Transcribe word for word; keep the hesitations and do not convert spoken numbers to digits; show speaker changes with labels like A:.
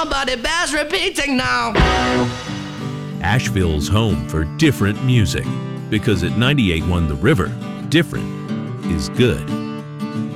A: somebody bears repeating now.
B: Asheville's home for different music, because at ninety-eight point one The River, different is good.